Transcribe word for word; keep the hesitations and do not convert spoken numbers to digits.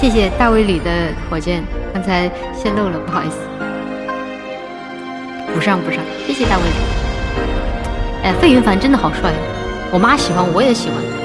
谢谢大卫里的火箭，刚才泄露了，不好意思。补上补上，谢谢大卫里。哎，费云凡真的好帅，我妈喜欢，我也喜欢。